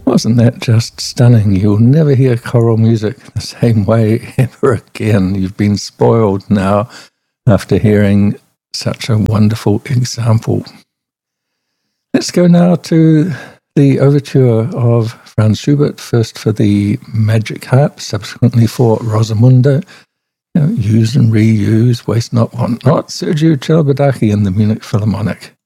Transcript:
Wasn't that just stunning? You'll never hear choral music the same way ever again. You've been spoiled now after hearing such a wonderful example. Let's go now to the overture of Franz Schubert, first for the Magic Harp, subsequently for Rosamunde. Use and reuse, waste not, want not. Sergiu Celibidache and the Munich Philharmonic.